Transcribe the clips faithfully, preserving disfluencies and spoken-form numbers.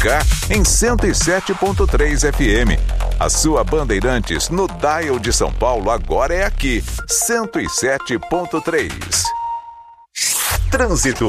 cá em cento e sete ponto três F M. A sua Bandeirantes no dial de São Paulo agora é aqui, cento e sete ponto três. Trânsito.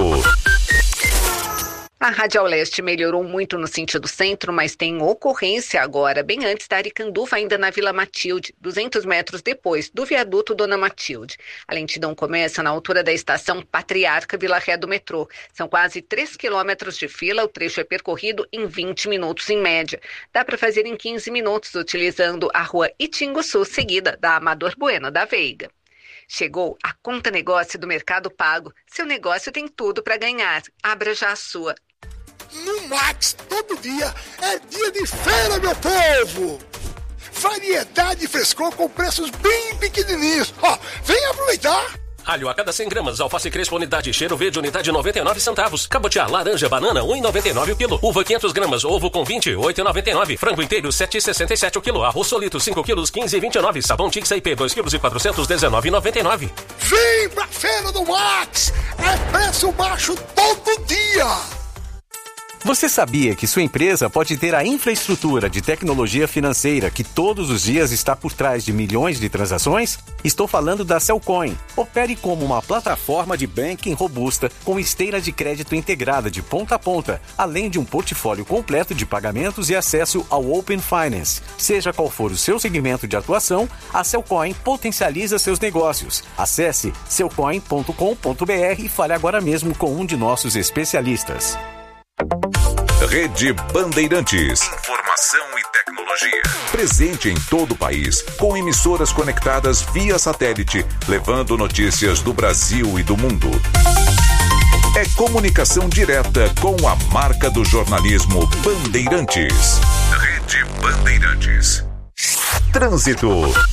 A Radial Leste melhorou muito no sentido centro, mas tem ocorrência agora, bem antes da Aricanduva, ainda na Vila Matilde, duzentos metros depois do viaduto Dona Matilde. A lentidão começa na altura da estação Patriarca Vila Ré do metrô. São quase três quilômetros de fila, o trecho é percorrido em vinte minutos em média. Dá para fazer em quinze minutos, utilizando a rua Itinguçu, seguida da Amador Bueno da Veiga. Chegou a Conta Negócio do Mercado Pago. Seu negócio tem tudo para ganhar. Abra já a sua. No Max, todo dia é dia de feira, meu povo! Variedade e frescor com preços bem pequenininhos. Ó, vem aproveitar! Alho a cada cem gramas, alface crespa unidade, cheiro verde unidade noventa e nove centavos. Cabotiá, laranja, banana um real e noventa e nove centavos o quilo. Uva quinhentas gramas, ovo com vinte, oito reais e noventa e nove centavos. Frango inteiro sete reais e sessenta e sete centavos o quilo. Arroz solito cinco quilos, quinze reais e vinte e nove centavos. Sabão Tix I P dois quilos e quatrocentos, dezenove reais e noventa e nove centavos. Vem pra feira do Max! É preço baixo todo dia! Você sabia que sua empresa pode ter a infraestrutura de tecnologia financeira que todos os dias está por trás de milhões de transações? Estou falando da Cellcoin. Opere como uma plataforma de banking robusta com esteira de crédito integrada de ponta a ponta, além de um portfólio completo de pagamentos e acesso ao Open Finance. Seja qual for o seu segmento de atuação, a Cellcoin potencializa seus negócios. Acesse cellcoin ponto com ponto b r e fale agora mesmo com um de nossos especialistas. Rede Bandeirantes. Informação e tecnologia. Presente em todo o país, com emissoras conectadas via satélite, levando notícias do Brasil e do mundo. É comunicação direta com a marca do jornalismo Bandeirantes. Rede Bandeirantes. Trânsito.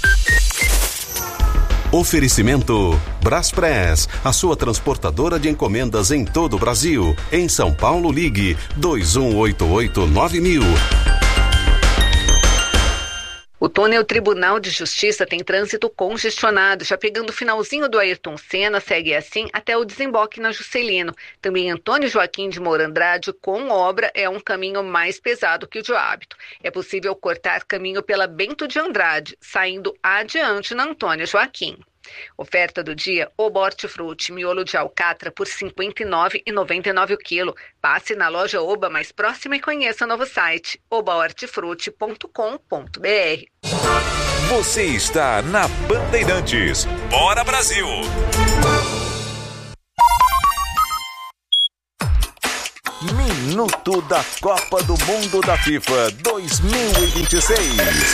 Oferecimento Braspress, a sua transportadora de encomendas em todo o Brasil. Em São Paulo, ligue dois um oito oito nove mil. O túnel Tribunal de Justiça tem trânsito congestionado, já pegando o finalzinho do Ayrton Senna, segue assim até o desemboque na Juscelino. Também Antônio Joaquim de Moura Andrade, com obra, é um caminho mais pesado que o de hábito. É possível cortar caminho pela Bento de Andrade, saindo adiante na Antônio Joaquim. Oferta do dia, Oba Hortifruti, miolo de alcatra por cinquenta e nove reais e noventa e nove centavos o quilo. Passe na loja Oba mais próxima e conheça o novo site, oba hortifruti ponto com ponto b r. Você está na Bandeirantes. Bora Brasil! Minuto da Copa do Mundo da FIFA dois mil e vinte e seis.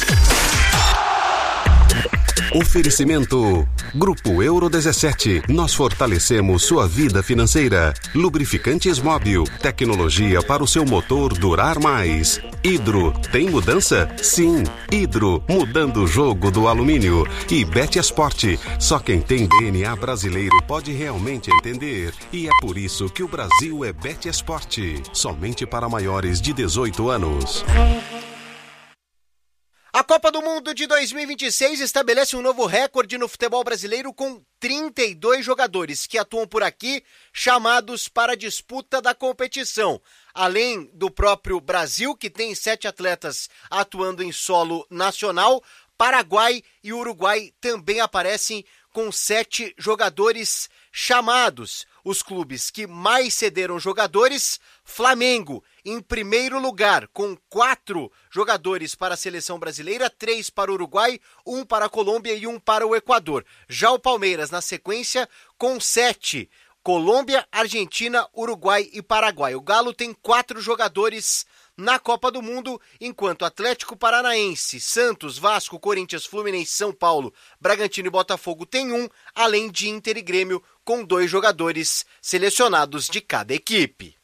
Oferecimento Grupo Euro dezessete. Nós fortalecemos sua vida financeira. Lubrificantes Móbil. Tecnologia para o seu motor durar mais. Hidro. Tem mudança? Sim. Hidro. Mudando o jogo do alumínio. E Betesport. Só quem tem D N A brasileiro pode realmente entender. E é por isso que o Brasil é Betesport. Somente para maiores de dezoito anos. A Copa do Mundo de dois mil e vinte e seis estabelece um novo recorde no futebol brasileiro com trinta e dois jogadores que atuam por aqui, chamados para a disputa da competição. Além do próprio Brasil, que tem sete atletas atuando em solo nacional, Paraguai e Uruguai também aparecem com sete jogadores chamados. Os clubes que mais cederam jogadores, Flamengo, em primeiro lugar, com quatro jogadores para a seleção brasileira, três para o Uruguai, um para a Colômbia e um para o Equador. Já o Palmeiras, na sequência, com sete, Colômbia, Argentina, Uruguai e Paraguai. O Galo tem quatro jogadores na Copa do Mundo, enquanto Atlético Paranaense, Santos, Vasco, Corinthians, Fluminense, São Paulo, Bragantino e Botafogo tem um, além de Inter e Grêmio, com dois jogadores selecionados de cada equipe.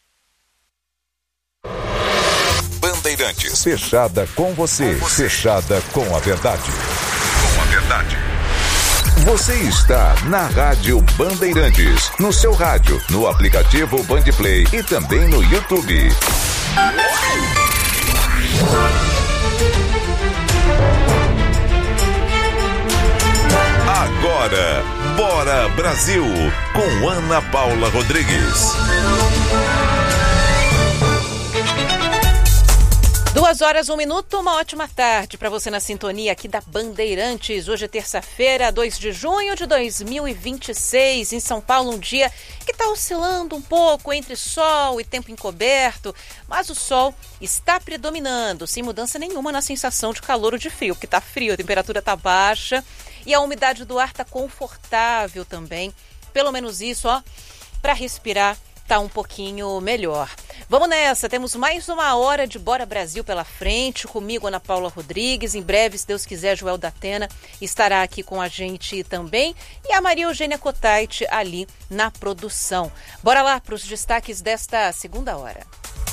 Bandeirantes, fechada com você, fechada com a verdade. Com a verdade. Você está na Rádio Bandeirantes, no seu rádio, no aplicativo Bandplay e também no YouTube. Agora, Bora Brasil, com Ana Paula Rodrigues. Duas horas, um minuto, uma ótima tarde para você na sintonia aqui da Bandeirantes. Hoje é terça-feira, dois de junho de dois mil e vinte e seis, em São Paulo, um dia que está oscilando um pouco entre sol e tempo encoberto, mas o sol está predominando, sem mudança nenhuma na sensação de calor ou de frio, porque está frio, a temperatura está baixa e a umidade do ar está confortável também. Pelo menos isso, ó, para respirar tá um pouquinho melhor. Vamos nessa, temos mais uma hora de Bora Brasil pela frente, comigo Ana Paula Rodrigues, em breve, se Deus quiser, Joel Datena estará aqui com a gente também, e a Maria Eugênia Cotait ali na produção. Bora lá para os destaques desta segunda hora.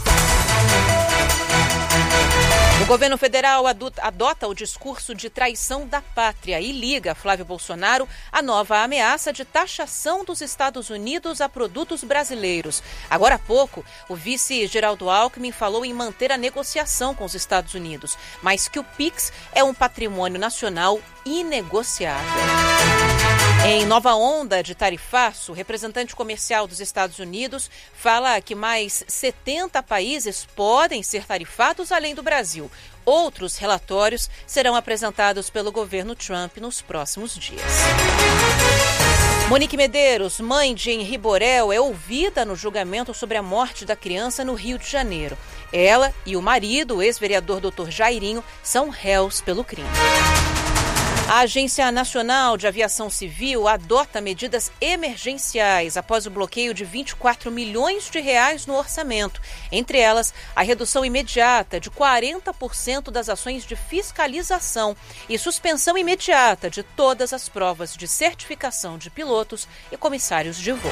O governo federal adota o discurso de traição da pátria e liga Flávio Bolsonaro à nova ameaça de taxação dos Estados Unidos a produtos brasileiros. Agora há pouco, o vice Geraldo Alckmin falou em manter a negociação com os Estados Unidos, mas que o Pix é um patrimônio nacional inegociável. Em nova onda de tarifaço, o representante comercial dos Estados Unidos fala que mais setenta países podem ser tarifados além do Brasil. Outros relatórios serão apresentados pelo governo Trump nos próximos dias. Monique Medeiros, mãe de Henri Borel, é ouvida no julgamento sobre a morte da criança no Rio de Janeiro. Ela e o marido, o ex-vereador doutor Jairinho, são réus pelo crime. A Agência Nacional de Aviação Civil adota medidas emergenciais após o bloqueio de vinte e quatro milhões de reais no orçamento. Entre elas, a redução imediata de quarenta por cento das ações de fiscalização e suspensão imediata de todas as provas de certificação de pilotos e comissários de voo.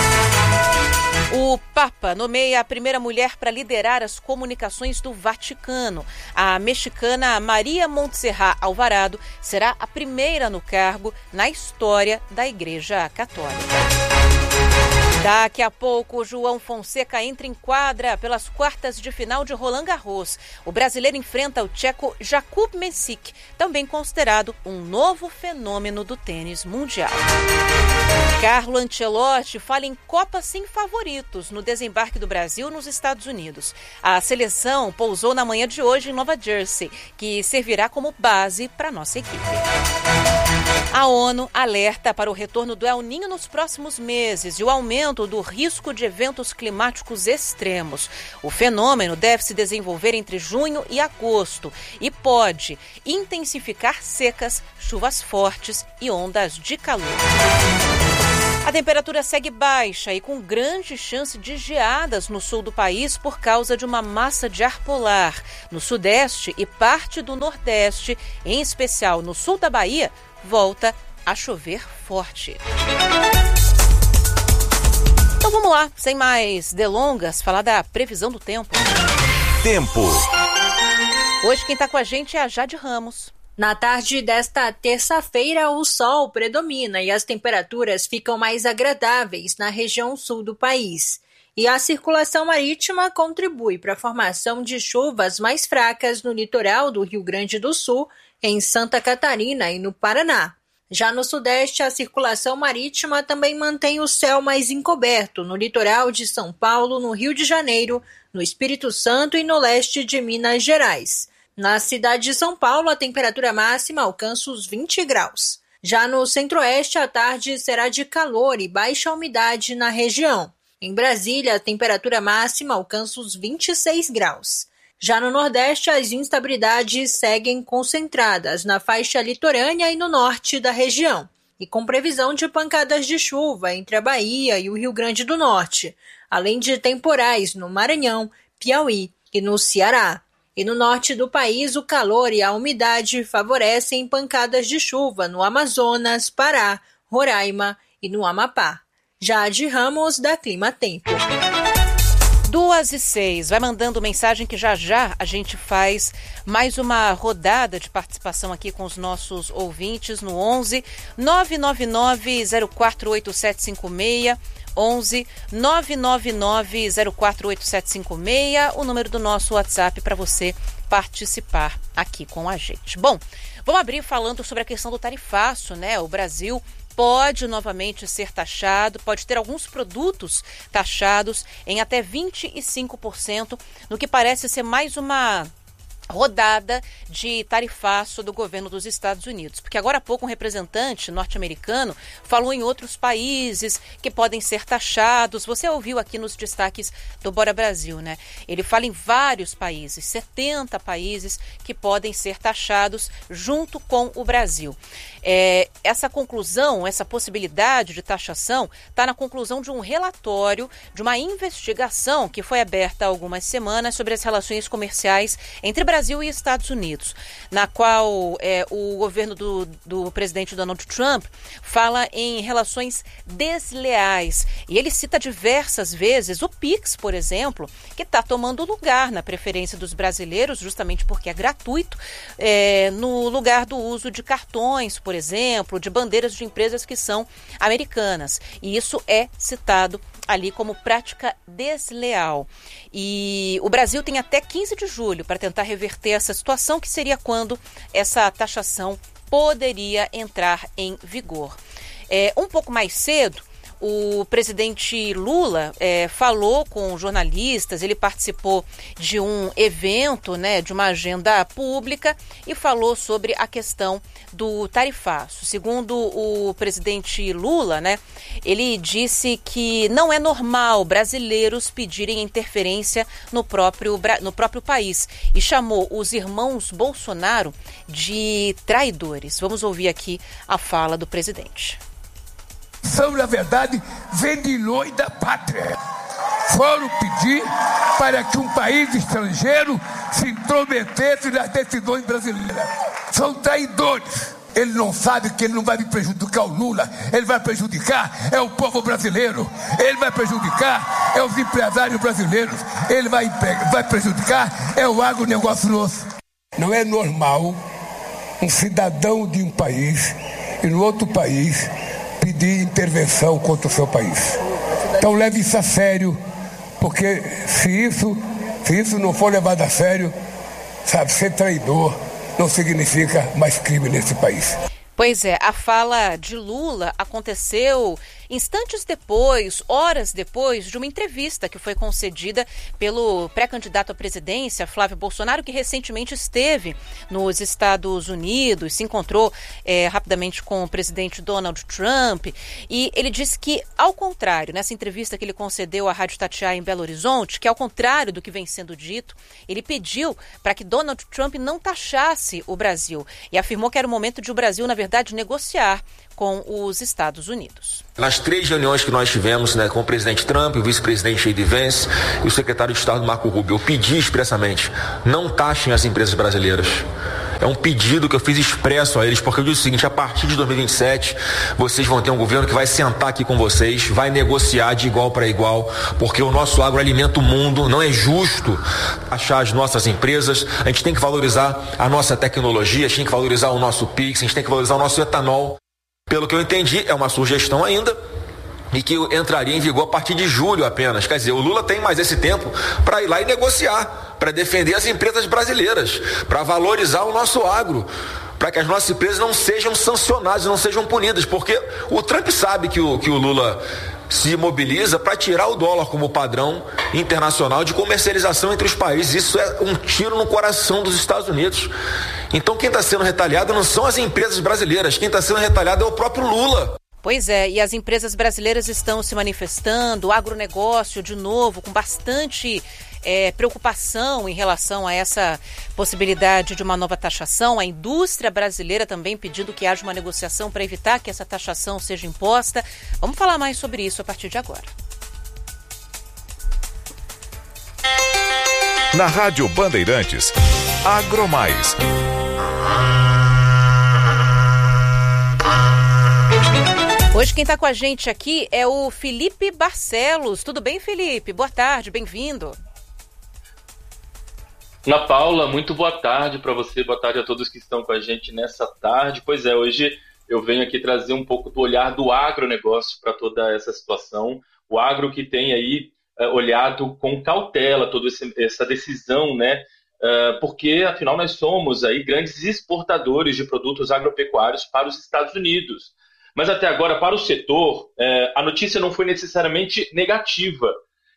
O Papa nomeia a primeira mulher para liderar as comunicações do Vaticano. A mexicana Maria Montserrat Alvarado será a primeira no cargo na história da Igreja Católica. Daqui a pouco, João Fonseca entra em quadra pelas quartas de final de Roland Garros. O brasileiro enfrenta o tcheco Jakub Mensik, também considerado um novo fenômeno do tênis mundial. Carlo Ancelotti fala em Copa sem favoritos no desembarque do Brasil nos Estados Unidos. A seleção pousou na manhã de hoje em Nova Jersey, que servirá como base para nossa equipe. A ONU alerta para o retorno do El Niño nos próximos meses e o aumento do risco de eventos climáticos extremos. O fenômeno deve se desenvolver entre junho e agosto e pode intensificar secas, chuvas fortes e ondas de calor. A temperatura segue baixa e com grande chance de geadas no sul do país por causa de uma massa de ar polar. No sudeste e parte do nordeste, em especial no sul da Bahia, volta a chover forte. Então vamos lá, sem mais delongas, falar da previsão do tempo. Tempo. Hoje quem está com a gente é a Jade Ramos. Na tarde desta terça-feira, o sol predomina e as temperaturas ficam mais agradáveis na região sul do país. E a circulação marítima contribui para a formação de chuvas mais fracas no litoral do Rio Grande do Sul, em Santa Catarina e no Paraná. Já no sudeste, a circulação marítima também mantém o céu mais encoberto no litoral de São Paulo, no Rio de Janeiro, no Espírito Santo e no leste de Minas Gerais. Na cidade de São Paulo, a temperatura máxima alcança os vinte graus. Já no centro-oeste, a tarde será de calor e baixa umidade na região. Em Brasília, a temperatura máxima alcança os vinte e seis graus. Já no Nordeste, as instabilidades seguem concentradas na faixa litorânea e no norte da região, e com previsão de pancadas de chuva entre a Bahia e o Rio Grande do Norte, além de temporais no Maranhão, Piauí e no Ceará. E no norte do país, o calor e a umidade favorecem pancadas de chuva no Amazonas, Pará, Roraima e no Amapá. Jade Ramos, da Clima Tempo. Duas e seis. Vai mandando mensagem que já já a gente faz mais uma rodada de participação aqui com os nossos ouvintes no onze nove nove nove zero quatro oito sete cinco seis. onze nove nove nove zero quatro oito sete cinco seis, o número do nosso WhatsApp para você participar aqui com a gente. Bom, vamos abrir falando sobre a questão do tarifaço, né? O Brasil pode novamente ser taxado, pode ter alguns produtos taxados em até vinte e cinco por cento, no que parece ser mais uma rodada de tarifaço do governo dos Estados Unidos. Porque agora há pouco um representante norte-americano falou em outros países que podem ser taxados. Você ouviu aqui nos destaques do Bora Brasil, né? Ele fala em vários países, setenta países que podem ser taxados junto com o Brasil. É, essa conclusão, essa possibilidade de taxação está na conclusão de um relatório, de uma investigação que foi aberta há algumas semanas sobre as relações comerciais entre Brasil e Estados Unidos, na qual é, o governo do, do presidente Donald Trump fala em relações desleais. E ele cita diversas vezes o Pix, por exemplo, que está tomando lugar na preferência dos brasileiros, justamente porque é gratuito, é, no lugar do uso de cartões, por exemplo, de bandeiras de empresas que são americanas. E isso é citado ali como prática desleal. E o Brasil tem até quinze de julho para tentar reverter essa situação, que seria quando essa taxação poderia entrar em vigor. É, um pouco mais cedo, o presidente Lula é, falou com jornalistas, ele participou de um evento, né, de uma agenda pública, e falou sobre a questão do tarifaço. Segundo o presidente Lula, né, ele disse que não é normal brasileiros pedirem interferência no próprio, no próprio país e chamou os irmãos Bolsonaro de traidores. Vamos ouvir aqui a fala do presidente. São, na verdade, vendilhões da pátria. Foram pedir para que um país estrangeiro se intrometesse nas decisões brasileiras. São traidores. Ele não sabe que ele não vai prejudicar o Lula, ele vai prejudicar é o povo brasileiro, ele vai prejudicar é os empresários brasileiros, ele vai, vai prejudicar é o agronegócio nosso. Não é normal um cidadão de um país e no outro país pedir intervenção contra o seu país. Então leve isso a sério, porque se isso, se isso não for levado a sério, sabe, ser traidor não significa mais crime nesse país. Pois é, a fala de Lula aconteceu instantes depois, horas depois, de uma entrevista que foi concedida pelo pré-candidato à presidência, Flávio Bolsonaro, que recentemente esteve nos Estados Unidos, se encontrou é, rapidamente com o presidente Donald Trump, e ele disse que, ao contrário, nessa entrevista que ele concedeu à Rádio Tatiaia em Belo Horizonte, que ao contrário do que vem sendo dito, ele pediu para que Donald Trump não taxasse o Brasil e afirmou que era o momento de o Brasil, na verdade, negociar com os Estados Unidos. Nas três reuniões que nós tivemos, né, com o presidente Trump, o vice-presidente J D Vance e o secretário de Estado Marco Rubio, eu pedi expressamente, não taxem as empresas brasileiras. É um pedido que eu fiz expresso a eles, porque eu disse o seguinte: a partir de dois mil e vinte e sete, vocês vão ter um governo que vai sentar aqui com vocês, vai negociar de igual para igual, porque o nosso agro alimenta o mundo, não é justo achar as nossas empresas, a gente tem que valorizar a nossa tecnologia, a gente tem que valorizar o nosso Pix, a gente tem que valorizar o nosso etanol. Pelo que eu entendi, é uma sugestão ainda, e que entraria em vigor a partir de julho apenas. Quer dizer, o Lula tem mais esse tempo para ir lá e negociar, para defender as empresas brasileiras, para valorizar o nosso agro, para que as nossas empresas não sejam sancionadas, não sejam punidas, porque o Trump sabe que o, que o Lula se mobiliza para tirar o dólar como padrão internacional de comercialização entre os países. Isso é um tiro no coração dos Estados Unidos. Então quem está sendo retaliado não são as empresas brasileiras, quem está sendo retaliado é o próprio Lula. Pois é, e as empresas brasileiras estão se manifestando, o agronegócio, de novo, com bastante é, preocupação em relação a essa possibilidade de uma nova taxação. A indústria brasileira também pedindo que haja uma negociação para evitar que essa taxação seja imposta. Vamos falar mais sobre isso a partir de agora. Na Rádio Bandeirantes, Agromais. Hoje quem está com a gente aqui é o Felipe Barcelos. Tudo bem, Felipe? Boa tarde, bem-vindo. Ana Paula, muito boa tarde para você, boa tarde a todos que estão com a gente nessa tarde. Pois é, hoje eu venho aqui trazer um pouco do olhar do agronegócio para toda essa situação. O agro que tem aí é, olhado com cautela toda essa decisão, né? É, porque, afinal, nós somos aí grandes exportadores de produtos agropecuários para os Estados Unidos. Mas até agora, para o setor, é, a notícia não foi necessariamente negativa.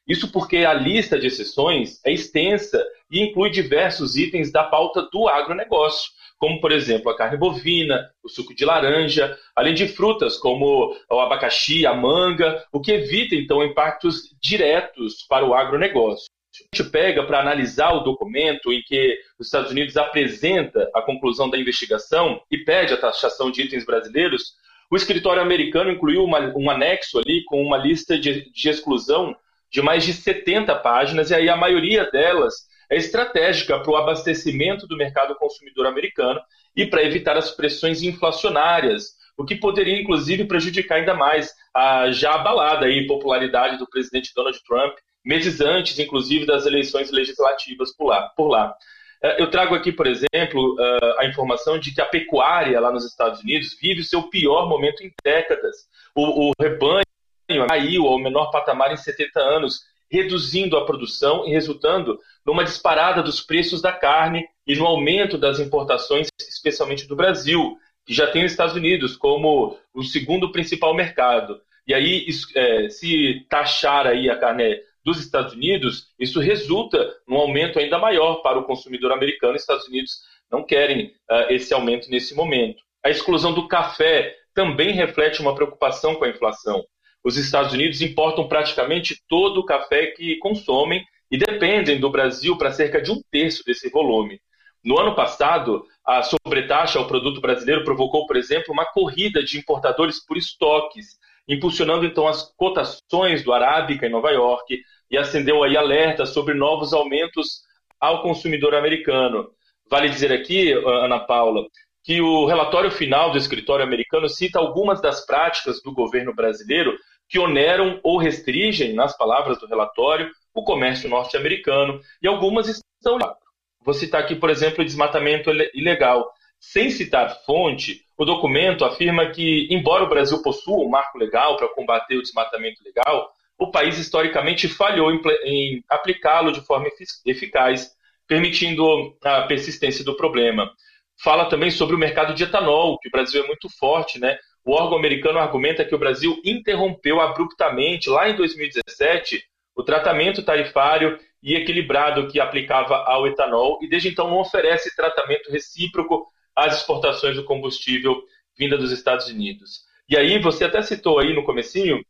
Isso porque a lista de exceções é extensa e inclui diversos itens da pauta do agronegócio, como, por exemplo, a carne bovina, o suco de laranja, além de frutas como o abacaxi, a manga, o que evita, então, impactos diretos para o agronegócio. A gente pega para analisar o documento em que os Estados Unidos apresenta a conclusão da investigação e pede a taxação de itens brasileiros, o escritório americano incluiu uma, um anexo ali com uma lista de, de exclusão de mais de setenta páginas, e aí a maioria delas é estratégica para o abastecimento do mercado consumidor americano e para evitar as pressões inflacionárias, o que poderia, inclusive, prejudicar ainda mais a já abalada aí, popularidade do presidente Donald Trump, meses antes, inclusive, das eleições legislativas por lá. Por lá. Eu trago aqui, por exemplo, a informação de que a pecuária lá nos Estados Unidos vive o seu pior momento em décadas. O, o rebanho caiu ao menor patamar em setenta anos, reduzindo a produção e resultando numa disparada dos preços da carne e no aumento das importações, especialmente do Brasil, que já tem os Estados Unidos como o segundo principal mercado. E aí, é, se taxar aí a carne dos Estados Unidos, isso resulta num aumento ainda maior para o consumidor americano. Os Estados Unidos não querem uh, esse aumento nesse momento. A exclusão do café também reflete uma preocupação com a inflação. Os Estados Unidos importam praticamente todo o café que consomem e dependem do Brasil para cerca de um terço desse volume. No ano passado, a sobretaxa ao produto brasileiro provocou, por exemplo, uma corrida de importadores por estoques, impulsionando então as cotações do Arábica em Nova York e acendeu aí alertas sobre novos aumentos ao consumidor americano. Vale dizer aqui, Ana Paula, que o relatório final do escritório americano cita algumas das práticas do governo brasileiro que oneram ou restringem, nas palavras do relatório, o comércio norte-americano, e algumas estão lá. Vou citar aqui, por exemplo, o desmatamento ilegal. Sem citar fonte, o documento afirma que, embora o Brasil possua um marco legal para combater o desmatamento ilegal, o país historicamente falhou em, em aplicá-lo de forma eficaz, permitindo a persistência do problema. Fala também sobre o mercado de etanol, que o Brasil é muito forte, né? O órgão americano argumenta que o Brasil interrompeu abruptamente, lá em dois mil e dezessete, o tratamento tarifário e equilibrado que aplicava ao etanol e desde então não oferece tratamento recíproco às exportações do combustível vinda dos Estados Unidos. E aí você até citou aí no comecinho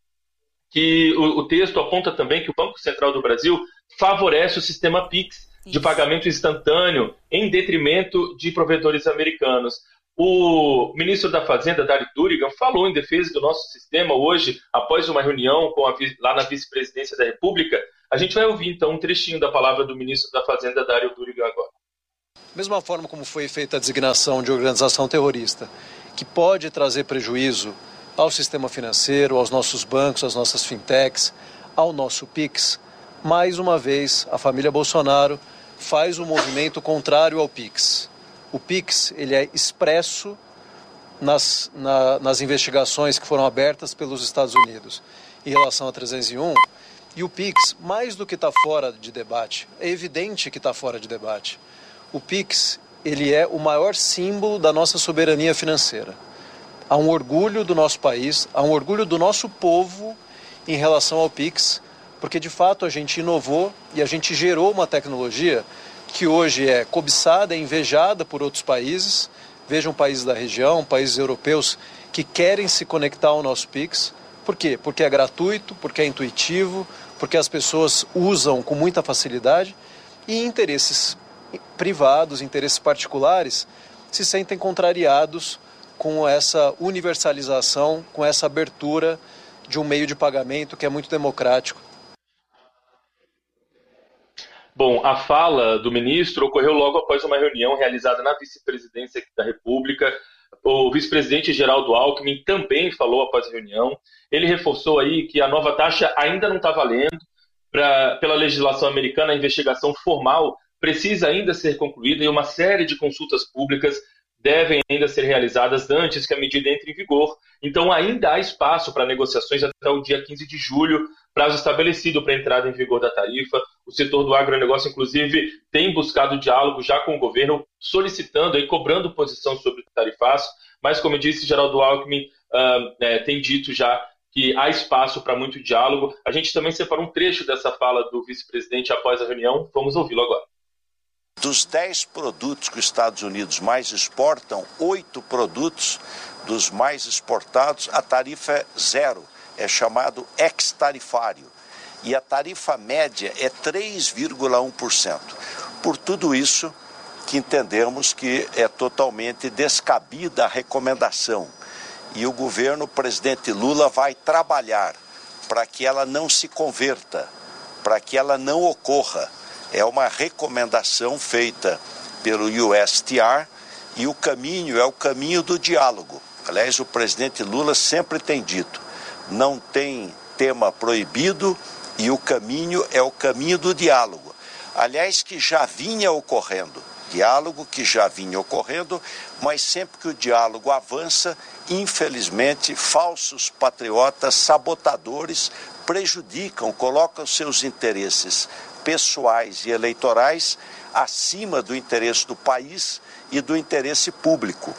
que o, o texto aponta também que o Banco Central do Brasil favorece o sistema Pix de pagamento instantâneo em detrimento de provedores americanos. O ministro da Fazenda, Dário Durigan, falou em defesa do nosso sistema hoje, após uma reunião com a, lá na vice-presidência da República. A gente vai ouvir, então, um trechinho da palavra do ministro da Fazenda, Dário Durigan, agora. Mesma forma como foi feita a designação de organização terrorista, que pode trazer prejuízo ao sistema financeiro, aos nossos bancos, às nossas fintechs, ao nosso Pix, mais uma vez, a família Bolsonaro faz um movimento contrário ao Pix. O Pix ele é expresso nas, na, nas investigações que foram abertas pelos Estados Unidos em relação a trezentos e um, e o Pix, mais do que está fora de debate, é evidente que está fora de debate. O Pix ele é o maior símbolo da nossa soberania financeira. Há um orgulho do nosso país, há um orgulho do nosso povo em relação ao Pix, porque de fato a gente inovou e a gente gerou uma tecnologia que hoje é cobiçada, é invejada por outros países. Vejam países da região, países europeus que querem se conectar ao nosso Pix. Por quê? Porque é gratuito, porque é intuitivo, porque as pessoas usam com muita facilidade e interesses privados, interesses particulares se sentem contrariados com essa universalização, com essa abertura de um meio de pagamento que é muito democrático. Bom, a fala do ministro ocorreu logo após uma reunião realizada na vice-presidência da República. O vice-presidente Geraldo Alckmin também falou após a reunião. Ele reforçou aí que a nova taxa ainda não está valendo. Pra, pela legislação americana, a investigação formal precisa ainda ser concluída e uma série de consultas públicas devem ainda ser realizadas antes que a medida entre em vigor. Então ainda há espaço para negociações até o dia quinze de julho, prazo estabelecido para a entrada em vigor da tarifa. O setor do agronegócio, inclusive, tem buscado diálogo já com o governo, solicitando e cobrando posição sobre o tarifaço, mas, como eu disse, Geraldo Alckmin uh, é, tem dito já que há espaço para muito diálogo. A gente também separou um trecho dessa fala do vice-presidente após a reunião. Vamos ouvi-lo agora. Dos dez produtos que os Estados Unidos mais exportam, oito produtos dos mais exportados, a tarifa é zero, é chamado ex-tarifário. E a tarifa média é três vírgula um por cento. Por tudo isso que entendemos que é totalmente descabida a recomendação. E o governo, o presidente Lula, vai trabalhar para que ela não se converta, para que ela não ocorra. É uma recomendação feita pelo U S T R e o caminho é o caminho do diálogo. Aliás, o presidente Lula sempre tem dito, não tem tema proibido e o caminho é o caminho do diálogo. Aliás, que já vinha ocorrendo, diálogo que já vinha ocorrendo, mas sempre que o diálogo avança, infelizmente, falsos patriotas, sabotadores, prejudicam, colocam seus interesses pessoais e eleitorais acima do interesse do país e do interesse público.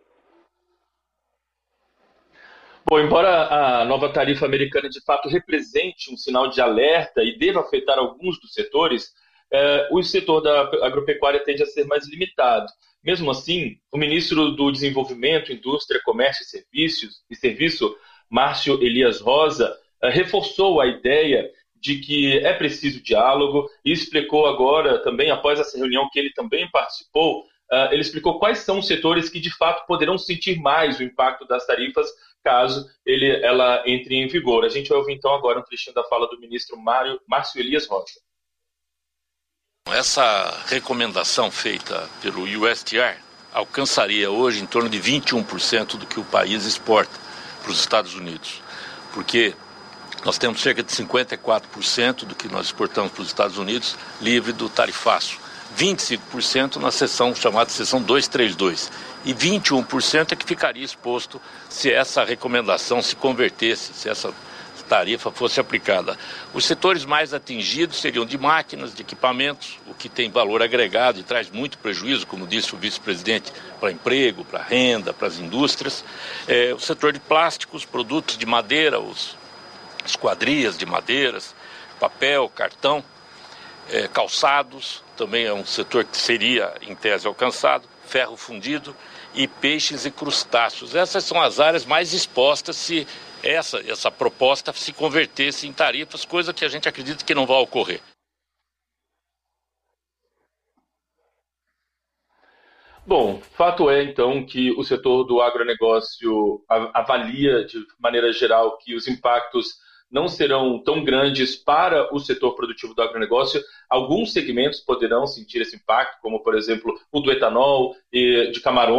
Bom, embora a nova tarifa americana de fato represente um sinal de alerta e deva afetar alguns dos setores, eh, o setor da agropecuária tende a ser mais limitado. Mesmo assim, o ministro do Desenvolvimento, Indústria, Comércio e Serviços, e Serviço, Márcio Elias Rosa, eh, reforçou a ideia de que é preciso diálogo e explicou agora, também após essa reunião que ele também participou, uh, ele explicou quais são os setores que de fato poderão sentir mais o impacto das tarifas caso ele, ela entre em vigor. A gente vai ouvir então agora um trechinho da fala do ministro Mário, Márcio Elias Rosa. Essa recomendação feita pelo U S T R alcançaria hoje em torno de vinte e um por cento do que o país exporta para os Estados Unidos, porque nós temos cerca de cinquenta e quatro por cento do que nós exportamos para os Estados Unidos livre do tarifaço, vinte e cinco por cento na seção chamada seção duzentos e trinta e dois e vinte e um por cento é que ficaria exposto se essa recomendação se convertesse, se essa tarifa fosse aplicada. Os setores mais atingidos seriam de máquinas, de equipamentos, o que tem valor agregado e traz muito prejuízo, como disse o vice-presidente, para emprego, para renda, para as indústrias. É, o setor de plásticos, produtos de madeira, os esquadrias de madeiras, papel, cartão, é, calçados, também é um setor que seria, em tese, alcançado, ferro fundido e peixes e crustáceos. Essas são as áreas mais expostas se essa, essa proposta se convertesse em tarifas, coisa que a gente acredita que não vai ocorrer. Bom, fato é, então, que o setor do agronegócio avalia, de maneira geral, que os impactos não serão tão grandes para o setor produtivo do agronegócio. Alguns segmentos poderão sentir esse impacto, como, por exemplo, o do etanol e de camarões.